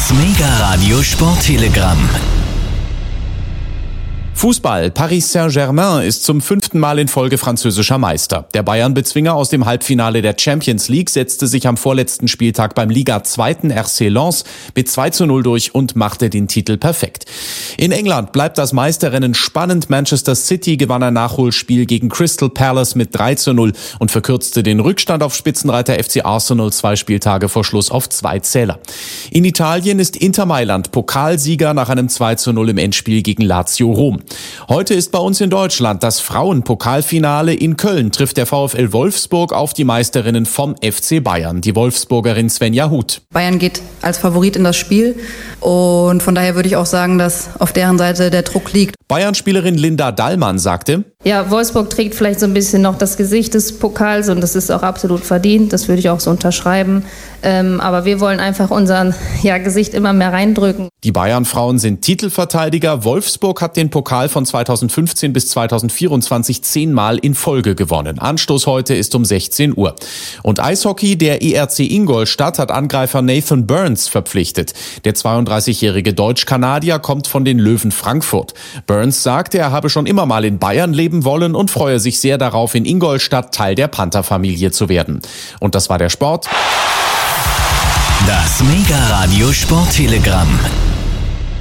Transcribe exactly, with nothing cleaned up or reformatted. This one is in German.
Das Mega-Radio Sporttelegramm. Fußball. Paris Saint-Germain ist zum fünften Mal in Folge französischer Meister. Der Bayern-Bezwinger aus dem Halbfinale der Champions League setzte sich am vorletzten Spieltag beim Liga-Zweiten R C Lens mit zwei zu null durch und machte den Titel perfekt. In England bleibt das Meisterrennen spannend. Manchester City gewann ein Nachholspiel gegen Crystal Palace mit drei zu null und verkürzte den Rückstand auf Spitzenreiter F C Arsenal zwei Spieltage vor Schluss auf zwei Zähler. In Italien ist Inter Mailand Pokalsieger nach einem zwei zu null im Endspiel gegen Lazio Rom. Heute ist bei uns in Deutschland das Frauenpokalfinale. In Köln trifft der VfL Wolfsburg auf die Meisterinnen vom F C Bayern, die Wolfsburgerin Svenja Huth. Bayern geht als Favorit in das Spiel und von daher würde ich auch sagen, dass auf deren Seite der Druck liegt. Bayern-Spielerin Linda Dallmann sagte: Ja, Wolfsburg trägt vielleicht so ein bisschen noch das Gesicht des Pokals und das ist auch absolut verdient, das würde ich auch so unterschreiben. Ähm, aber wir wollen einfach unser ja, Gesicht immer mehr reindrücken. Die Bayern-Frauen sind Titelverteidiger. Wolfsburg hat den Pokal von zweitausendfünfzehn bis zweitausendvierundzwanzig zehnmal in Folge gewonnen. Anstoß heute ist um sechzehn Uhr. Und Eishockey, der I R C Ingolstadt hat Angreifer Nathan Burns verpflichtet. Der zweiunddreißigjährige Deutsch-Kanadier kommt von den Löwen Frankfurt. Burns sagte, er habe schon immer mal in Bayern leben wollen und freue sich sehr darauf, in Ingolstadt Teil der Panther-Familie zu werden. Und das war der Sport. Das Mega-Radio Sporttelegramm.